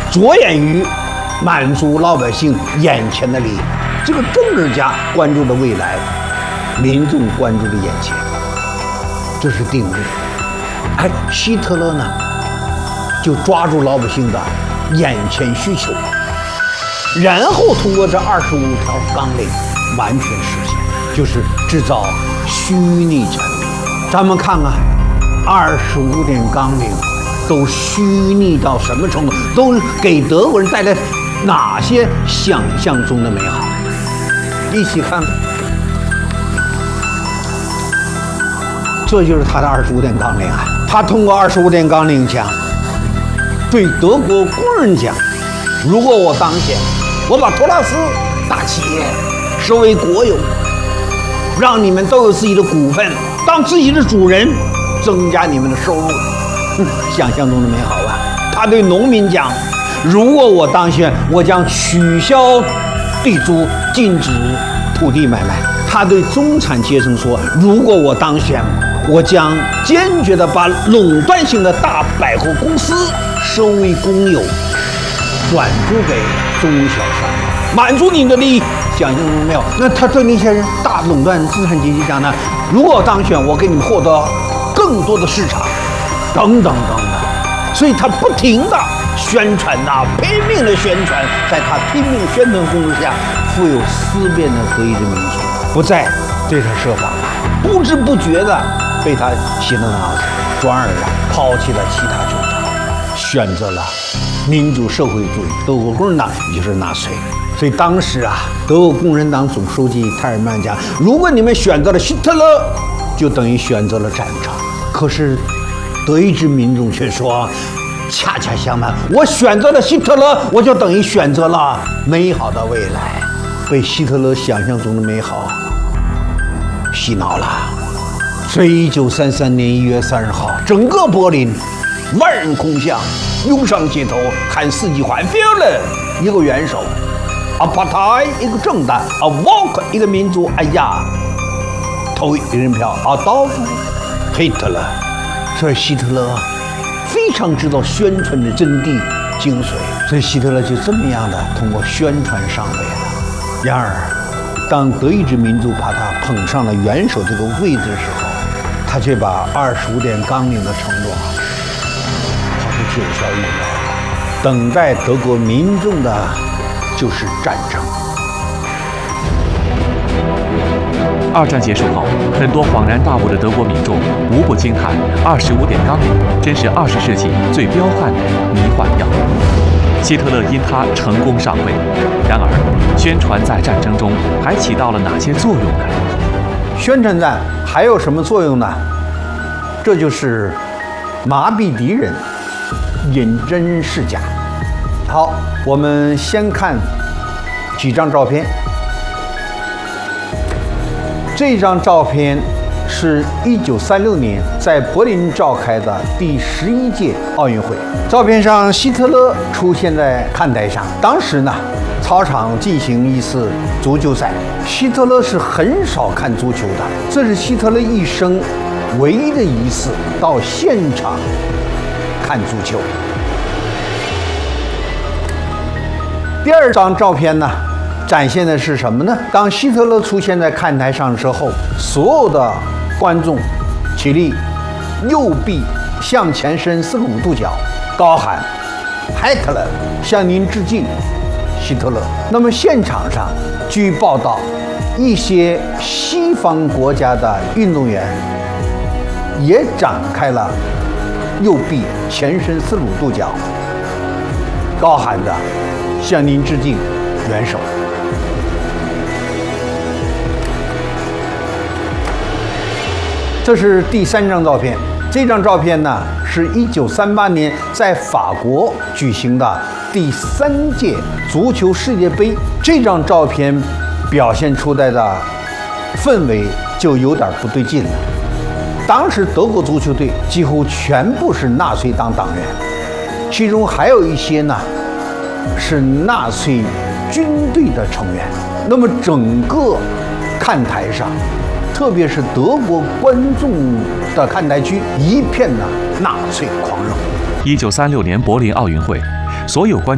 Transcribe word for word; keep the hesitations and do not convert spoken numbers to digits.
着眼于满足老百姓眼前的利益。这个政治家关注的未来，民众关注的眼前，这是定律。哎，希特勒呢，就抓住老百姓的眼前需求，然后通过这二十五条纲领完全实现，就是制造虚拟产品。咱们看看二十五点纲领都虚拟到什么程度，都给德国人带来哪些想象中的美好？一起看看，这就是他的二十五点纲领啊。他通过二十五点纲领讲，对德国工人讲，如果我当选，我把托拉斯大企业收为国有，让你们都有自己的股份，当自己的主人，增加你们的收入。哼，想象中的美好吧。他对农民讲，如果我当选，我将取消地租，禁止土地买卖。他对中产阶层说，如果我当选，我将坚决地把垄断性的大百货公司收为公有，转租给中小商，满足你的利益。想象中没有？那他对那些人大垄断资产阶级讲呢，如果我当选，我给你们获得更多的市场，等等等等。所以他不停地宣传呐、啊，拼命的宣传，在他拼命宣传攻势下，富有思辨的德意志民族不再对他设防了，不知不觉的被他洗了脑子，转而啊抛弃了其他主张，选择了民主社会主义德国共产党，也就是纳粹。所以当时啊，德国共产党总书记泰尔曼讲，如果你们选择了希特勒，就等于选择了战场。可是德意志民众却说，恰恰相反，我选择了希特勒，我就等于选择了美好的未来，被希特勒想象中的美好洗脑了。所以一九三三年一月三十号，整个柏林万人空巷，涌上街头喊四季欢 ，Führer 一个元首，Partei 一个政党，Volk 一个民族，哎呀，投一人票，Adolf Hitler。所以希特勒非常知道宣传的真谛精髓，所以希特勒就这么样的通过宣传上位了。然而，当德意志民族把他捧上了元首这个位置的时候，他却把二十五点纲领的承诺抛出九霄云外了。等待德国民众的就是战争。 二战结束后，很多恍然大悟的德国民众无不惊叹：二十五点纲领真是二十世纪最彪悍的迷幻药。希特勒因他成功上位，然而，宣传在战争中还起到了哪些作用呢？ 宣传战还有什么作用呢？这就是麻痹敌人，引真示假。好，我们先看几张照片。这张照片是一九三六年在柏林召开的第十一届奥运会。照片上，希特勒出现在看台上。当时呢，操场进行一次足球赛。希特勒是很少看足球的，这是希特勒一生唯一的一次到现场看足球。第二张照片呢，展现的是什么呢？当希特勒出现在看台上之后，所有的观众起立，右臂向前伸四十五度角，高喊 Hitler 向您致敬，希特勒。那么现场上，据报道，一些西方国家的运动员也展开了右臂前伸四十五度角，高喊着向您致敬，元首。这是第三张照片。这张照片呢，是一九三八年在法国举行的第三届足球世界杯。这张照片表现出来的氛围就有点不对劲了。当时德国足球队几乎全部是纳粹党党员，其中还有一些呢是纳粹军队的成员。那么整个看台上，特别是德国观众的看台区，一片呢纳粹狂热。 一九三六年柏林奥运会，所有观